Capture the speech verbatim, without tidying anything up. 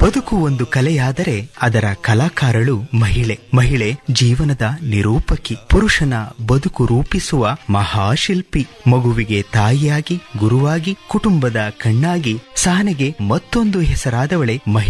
ಬದುಕು ಒಂದು ಕಲೆಯಾದರೆ ಅದರ ಕಲಾಕಾರಳು ಮಹಿಳೆ. ಮಹಿಳೆ ಜೀವನದ ನಿರೂಪಕಿ, ಪುರುಷನ ಬದುಕು ರೂಪಿಸುವ ಮಹಾಶಿಲ್ಪಿ. ಮಗುವಿಗೆ ತಾಯಿಯಾಗಿ, ಗುರುವಾಗಿ, ಕುಟುಂಬದ ಕಣ್ಣಾಗಿ ಸಹನೆಗೆ ಮತ್ತೊಂದು ಹೆಸರಾದವಳೆ ಮಹಿಳೆ.